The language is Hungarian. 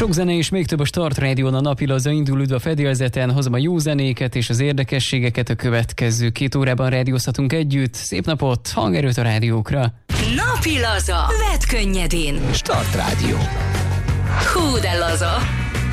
Sok zene és még több a Start Rádión, a napilaza indul, üdv a fedélzeten, hozom a jó zenéket és az érdekességeket a következő 2 órában rádiózhatunk együtt. Szép napot, hangerőt a rádiókra! Napilaza, vedd könnyedén! Start Rádió. Hú de laza!